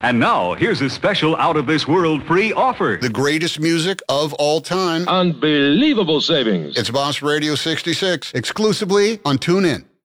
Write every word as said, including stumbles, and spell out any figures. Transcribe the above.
And now, here's a special out-of-this-world free offer. The greatest music of all time. Unbelievable savings. It's Boss Radio sixty-six, exclusively on TuneIn.